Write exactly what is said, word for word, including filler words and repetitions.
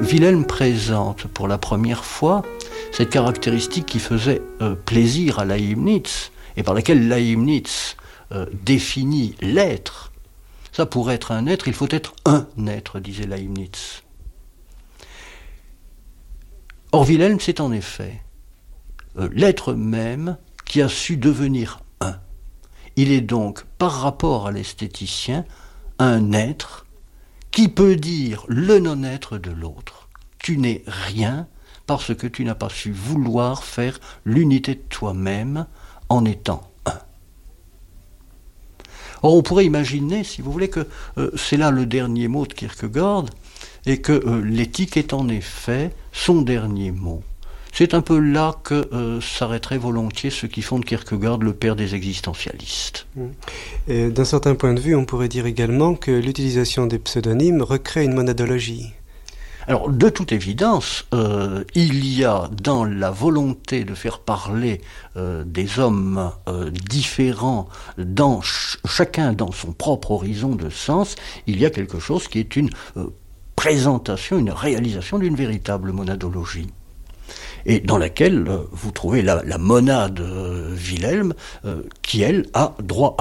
Wilhelm présente pour la première fois cette caractéristique qui faisait euh, plaisir à Leibniz et par laquelle Leibniz euh, définit l'être. Ça, pour être un être, il faut être un être, disait Leibniz. Or, Wilhelm, c'est en effet euh, l'être même qui a su devenir un. Il est donc, par rapport à l'esthéticien, un être qui peut dire le non-être de l'autre. Tu n'es rien parce que tu n'as pas su vouloir faire l'unité de toi-même en étant un. Or, on pourrait imaginer, si vous voulez, que euh, c'est là le dernier mot de Kierkegaard, et que euh, l'éthique est en effet son dernier mot. C'est un peu là que euh, s'arrêterait volontiers ceux qui font de Kierkegaard le père des existentialistes. Et d'un certain point de vue, on pourrait dire également que l'utilisation des pseudonymes recrée une monadologie. Alors, de toute évidence, euh, il y a dans la volonté de faire parler euh, des hommes euh, différents, dans ch- chacun dans son propre horizon de sens, il y a quelque chose qui est une euh, présentation, une réalisation d'une véritable monadologie. Et dans laquelle euh, vous trouvez la, la monade euh, Wilhelm, euh, qui, elle, a droit